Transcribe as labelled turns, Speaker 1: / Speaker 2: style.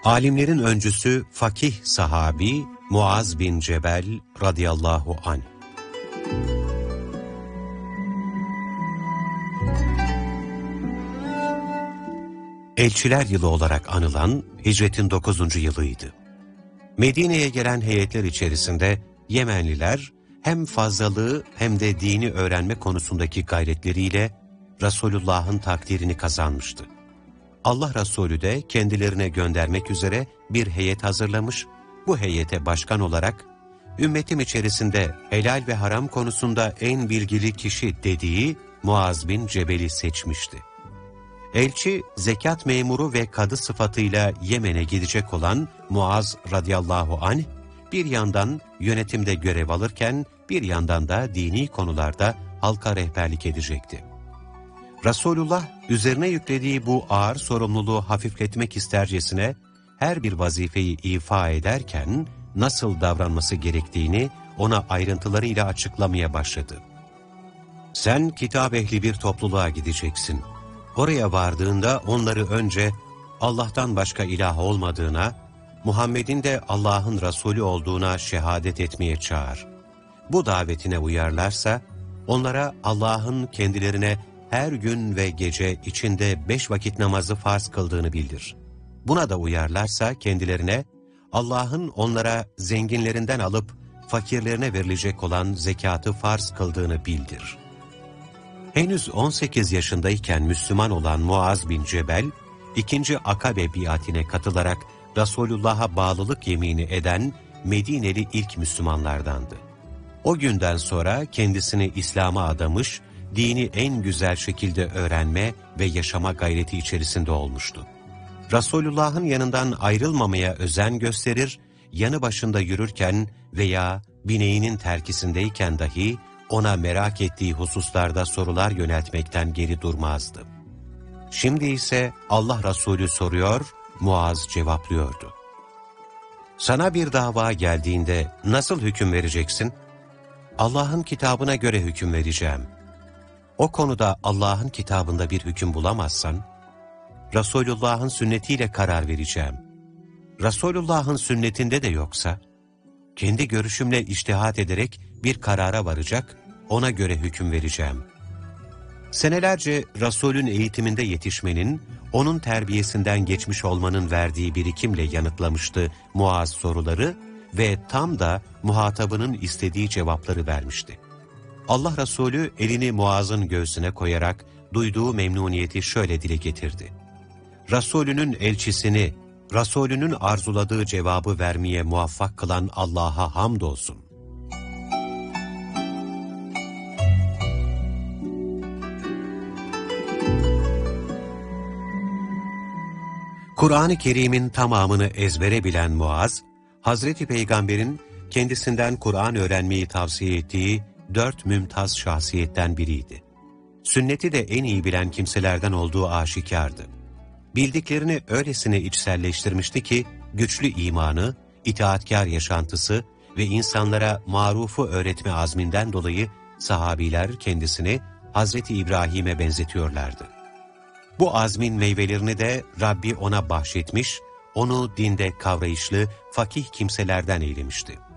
Speaker 1: Alimlerin öncüsü fakih sahabi Muaz bin Cebel radıyallahu anh. Elçiler yılı olarak anılan hicretin 9. yılıydı. Medine'ye gelen heyetler içerisinde Yemenliler hem fazlalığı hem de dini öğrenme konusundaki gayretleriyle Resulullah'ın takdirini kazanmıştı. Allah Resulü de kendilerine göndermek üzere bir heyet hazırlamış, bu heyete başkan olarak ümmetim içerisinde helal ve haram konusunda en bilgili kişi dediği Muaz bin Cebel'i seçmişti. Elçi, zekat memuru ve kadı sıfatıyla Yemen'e gidecek olan Muaz radıyallahu anh, bir yandan yönetimde görev alırken bir yandan da dini konularda halka rehberlik edecekti. Resulullah üzerine yüklediği bu ağır sorumluluğu hafifletmek istercesine her bir vazifeyi ifa ederken nasıl davranması gerektiğini ona ayrıntılarıyla açıklamaya başladı. Sen kitap ehli bir topluluğa gideceksin. Oraya vardığında onları önce Allah'tan başka ilah olmadığına, Muhammed'in de Allah'ın Resulü olduğuna şehadet etmeye çağır. Bu davetine uyarlarsa onlara Allah'ın kendilerine her gün ve gece içinde 5 vakit namazı farz kıldığını bildir. Buna da uyarlarsa kendilerine Allah'ın onlara zenginlerinden alıp fakirlerine verilecek olan zekatı farz kıldığını bildir. Henüz 18 yaşındayken Müslüman olan Muaz bin Cebel, 2. Akabe biatine katılarak Resulullah'a bağlılık yemini eden Medineli ilk Müslümanlardandı. O günden sonra kendisini İslam'a adamış, dini en güzel şekilde öğrenme ve yaşama gayreti içerisinde olmuştu. Resulullah'ın yanından ayrılmamaya özen gösterir, yanı başında yürürken veya bineğinin terkisindeyken dahi ona merak ettiği hususlarda sorular yöneltmekten geri durmazdı. Şimdi ise Allah Resulü soruyor, Muaz cevaplıyordu. Sana bir dava geldiğinde nasıl hüküm vereceksin? Allah'ın kitabına göre hüküm vereceğim. O konuda Allah'ın kitabında bir hüküm bulamazsan, Resulullah'ın sünnetiyle karar vereceğim. Resulullah'ın sünnetinde de yoksa, kendi görüşümle içtihat ederek bir karara varacak, ona göre hüküm vereceğim. Senelerce Resul'ün eğitiminde yetişmenin, onun terbiyesinden geçmiş olmanın verdiği birikimle yanıtlamıştı Muaz soruları ve tam da muhatabının istediği cevapları vermişti. Allah Resulü elini Muaz'ın göğsüne koyarak duyduğu memnuniyeti şöyle dile getirdi. Resulünün elçisini, Resulünün arzuladığı cevabı vermeye muvaffak kılan Allah'a hamdolsun. Kur'an-ı Kerim'in tamamını ezbere bilen Muaz, Hazreti Peygamber'in kendisinden Kur'an öğrenmeyi tavsiye ettiği 4 mümtaz şahsiyetten biriydi. Sünneti de en iyi bilen kimselerden olduğu aşikardı. Bildiklerini öylesine içselleştirmişti ki, güçlü imanı, itaatkar yaşantısı ve insanlara marufu öğretme azminden dolayı sahabiler kendisini Hazreti İbrahim'e benzetiyorlardı. Bu azmin meyvelerini de Rabbi ona bahşetmiş, onu dinde kavrayışlı, fakih kimselerden eylemişti.